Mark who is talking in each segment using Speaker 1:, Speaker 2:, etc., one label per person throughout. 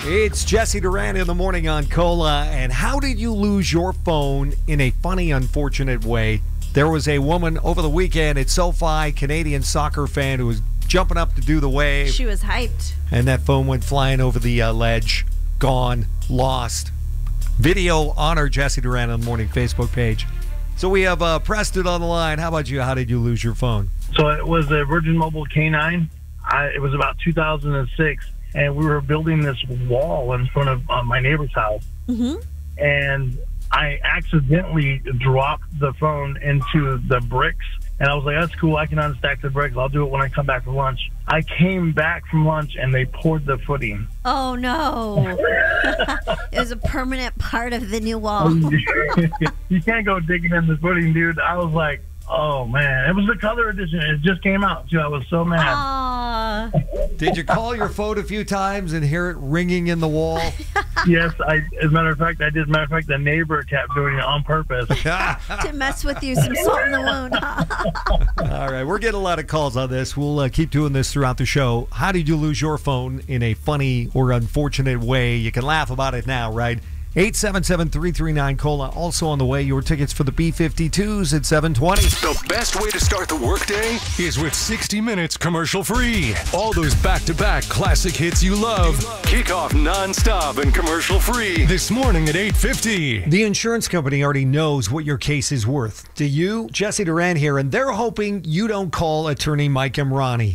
Speaker 1: It's Jesse Duran in the morning on Cola. And how did you lose your phone in a funny, unfortunate way? There was a woman over the weekend at SoFi, Canadian soccer fan, who was jumping up to do the wave.
Speaker 2: She was hyped.
Speaker 1: And that phone went flying over the ledge. Gone. Lost. Video on our Jesse Duran in the morning Facebook page. So we have Preston on the line. How about you? How did you lose your phone?
Speaker 3: So it was a Virgin Mobile K9. It was about 2006, and we were building this wall in front of my neighbor's house. Mm-hmm. And I accidentally dropped the phone into the bricks. And I was like, that's cool. I can unstack the bricks. I'll do it when I come back from lunch. I came back from lunch, and they poured the footing.
Speaker 2: Oh, no. It was a permanent part of the new wall.
Speaker 3: You can't go digging in the footing, dude. I was like, oh, man. It was the color edition. It just came out, too. I was so mad.
Speaker 2: Aww.
Speaker 1: Did you call your phone a few times and hear it ringing in the wall?
Speaker 3: Yes, as a matter of fact, I did. As a matter of fact, the neighbor kept doing it on purpose.
Speaker 2: To mess with you, some salt in the wound.
Speaker 1: All right, we're getting a lot of calls on this. We'll keep doing this throughout the show. How did you lose your phone in a funny or unfortunate way? You can laugh about it now, right? 877-339-COLA. Also on the way, your tickets for the B-52s at 7:20.
Speaker 4: The best way to start the workday is with 60 Minutes commercial-free. All those back-to-back classic hits you love. Kick off non-stop and commercial-free this morning at 8:50.
Speaker 1: The insurance company already knows what your case is worth. Do you? Jesse Duran here, and they're hoping you don't call attorney Mike Emrani.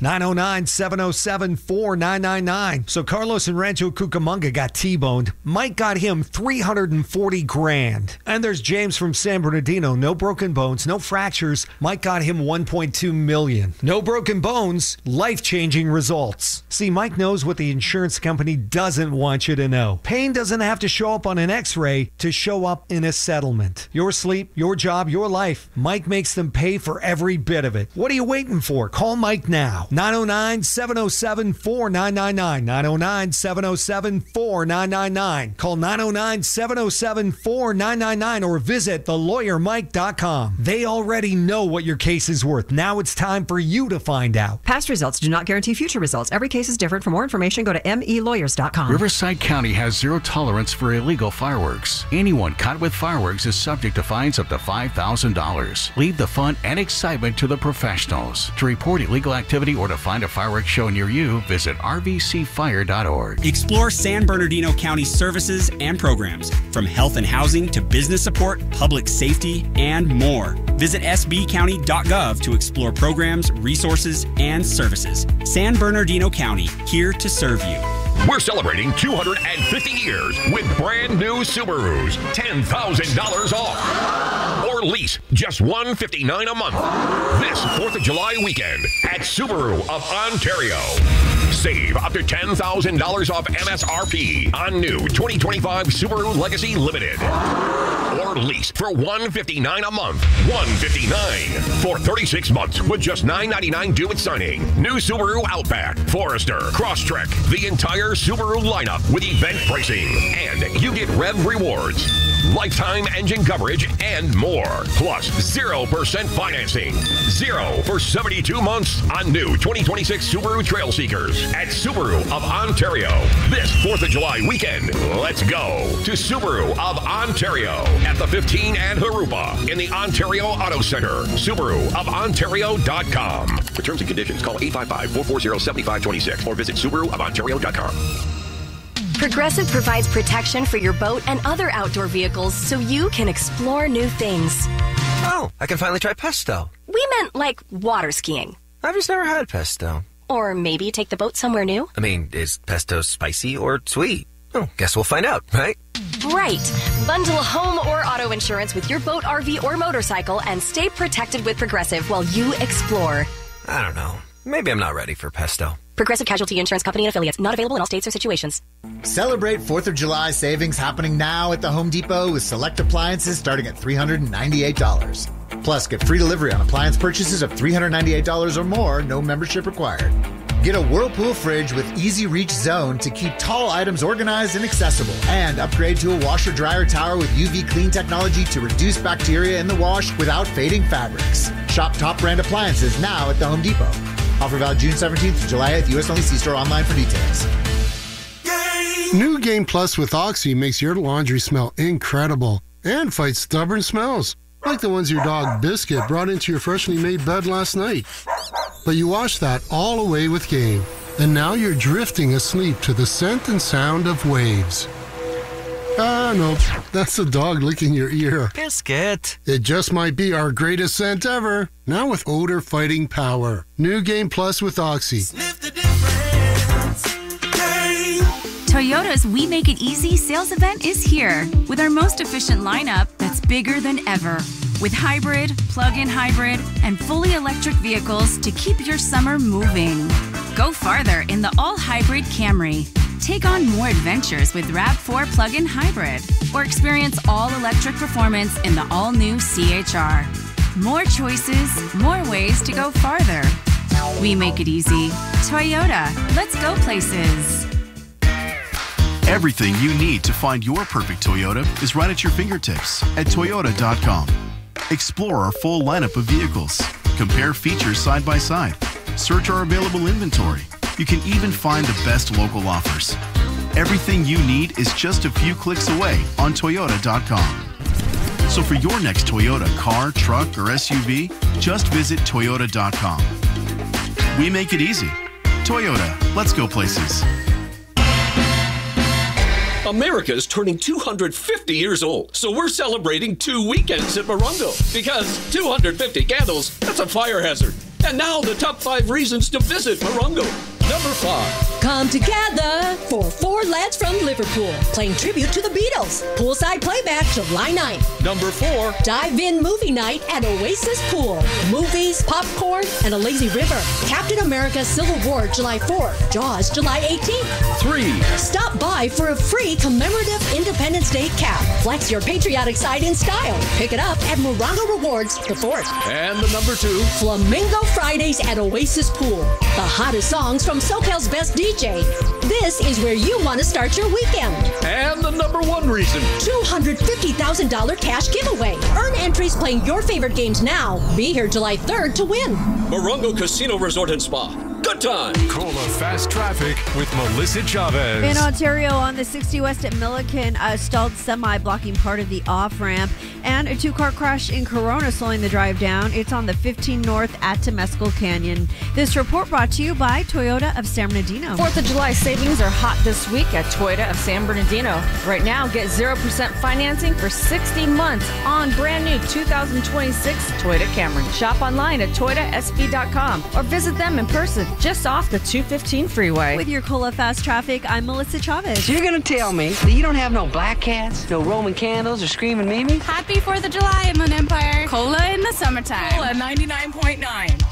Speaker 1: 909-707-4999. So Carlos in Rancho Cucamonga got T-boned. Mike got him $340,000. And there's James from San Bernardino. No broken bones, no fractures. Mike got him $1.2 million. No broken bones, life-changing results. See, Mike knows what the insurance company doesn't want you to know. Pain doesn't have to show up on an x-ray to show up in a settlement. Your sleep, your job, your life. Mike makes them pay for every bit of it. What are you waiting for? Call Mike now. 909-707-4999. 909-707-4999. Call 909-707-4999 or visit thelawyermike.com. They already know what your case is worth. Now it's time for you to find out.
Speaker 5: Past results do not guarantee future results. Every case is different. For more information, go to melawyers.com.
Speaker 6: Riverside County has zero tolerance for illegal fireworks. Anyone caught with fireworks is subject to fines up to $5,000. Leave the fun and excitement to the professionals. To report illegal activity or to find a fireworks show near you, visit rvcfire.org.
Speaker 7: Explore San Bernardino County services and programs, from health and housing to business support, public safety, and more. Visit sbcounty.gov to explore programs, resources, and services. San Bernardino County, here to serve you.
Speaker 8: We're celebrating 250 years with brand new Subarus. $10,000 off. Or lease just $159 a month. This 4th of July weekend at Subaru of Ontario. Save up to $10,000 off MSRP on new 2025 Subaru Legacy Limited. Or lease for $159 a month. $159 for 36 months with just $999 due at signing. New Subaru Outback, Forester, Crosstrek, the entire Subaru lineup with event pricing. And you get Rev Rewards, lifetime engine coverage, and more. Plus 0% financing. 0 for 72 months on new 2026 Subaru Trail Seekers at Subaru of Ontario. This 4th of July weekend, let's go to Subaru of Ontario at the 15 and Harupa in the Ontario Auto Center. SubaruofOntario.com. For terms and conditions, call 855-440-7526 or visit SubaruofOntario.com.
Speaker 9: Progressive provides protection for your boat and other outdoor vehicles so you can explore new things.
Speaker 10: Oh, I can finally try pesto.
Speaker 9: We meant like water skiing.
Speaker 10: I've just never had pesto.
Speaker 9: Or maybe take the boat somewhere new.
Speaker 10: I mean, is pesto spicy or sweet? Oh, guess we'll find out, right?
Speaker 9: Right. Bundle home or auto insurance with your boat, RV, or motorcycle and stay protected with Progressive while you explore.
Speaker 10: I don't know. Maybe I'm not ready for pesto.
Speaker 9: Progressive Casualty Insurance Company and Affiliates. Not available in all states or situations.
Speaker 11: Celebrate 4th of July savings happening now at the Home Depot with select appliances starting at $398. Plus, get free delivery on appliance purchases of $398 or more, no membership required. Get a Whirlpool fridge with Easy Reach Zone to keep tall items organized and accessible. And upgrade to a washer-dryer tower with UV clean technology to reduce bacteria in the wash without fading fabrics. Shop top brand appliances now at the Home Depot. Offer valid June 17th to July 8th. U.S. only. See store online for details.
Speaker 12: Game New Game Plus with Oxy makes your laundry smell incredible and fights stubborn smells, like the ones your dog Biscuit brought into your freshly made bed last night. But you wash that all away with Game, and now you're drifting asleep to the scent and sound of waves. Ah, no, that's the dog licking your ear.
Speaker 13: Biscuit.
Speaker 12: It just might be our greatest scent ever, now with odor-fighting power. New Game Plus with Oxy.
Speaker 14: Toyota's We Make It Easy sales event is here with our most efficient lineup that's bigger than ever. With hybrid, plug-in hybrid, and fully electric vehicles to keep your summer moving. Go farther in the all-hybrid Camry. Take on more adventures with RAV4 plug-in hybrid. Or experience all-electric performance in the all-new CHR. More choices, more ways to go farther. We make it easy. Toyota, let's go places.
Speaker 15: Everything you need to find your perfect Toyota is right at your fingertips at Toyota.com. Explore our full lineup of vehicles. Compare features side by side. Search our available inventory. You can even find the best local offers. Everything you need is just a few clicks away on Toyota.com. So for your next Toyota car, truck, or SUV, just visit Toyota.com. We make it easy. Toyota, let's go places.
Speaker 16: America is turning 250 years old, so we're celebrating 2 weekends at Morongo. Because 250 candles, that's a fire hazard. And now the top 5 reasons to visit Morongo. Number 5.
Speaker 17: Come together for 4 lads from Liverpool, playing tribute to the Beatles. Poolside playback July 9th.
Speaker 16: Number 4.
Speaker 17: Dive-in movie night at Oasis Pool. Movies, popcorn, and a lazy river. Captain America Civil War July 4th. Jaws July 18th.
Speaker 16: 3.
Speaker 17: Stop by for a free commemorative Independence Day cap. Flex your patriotic side in style. Pick it up at Morongo Rewards the 4th.
Speaker 16: And the number 2.
Speaker 17: Flamingo Fridays at Oasis Pool. The hottest songs from SoCal's best DJ. This is where you want to start your weekend.
Speaker 16: And the number 1 reason.
Speaker 17: $250,000 cash giveaway. Earn entries playing your favorite games now. Be here July 3rd to win.
Speaker 16: Morongo Casino Resort and Spa. Good time.
Speaker 4: Cola Fast Traffic with Melissa Chavez.
Speaker 2: In Ontario, on the 60 West at Milliken, a stalled semi blocking part of the off-ramp, and a 2-car crash in Corona slowing the drive down. It's on the 15 North at Temescal Canyon. This report brought to you by Toyota of San Bernardino.
Speaker 18: 4th of July savings are hot this week at Toyota of San Bernardino. Right now, get 0% financing for 60 months on brand new 2026 Toyota Camry. Shop online at toyotasb.com or visit them in person just off the 215 freeway.
Speaker 2: With your Cola Fast Traffic, I'm Melissa Chavez.
Speaker 19: So you're going to tell me that you don't have no black cats, no Roman candles, or screaming Mimi?
Speaker 20: Happy 4th of July, Inland Empire. Cola in the summertime.
Speaker 21: Cola 99.9.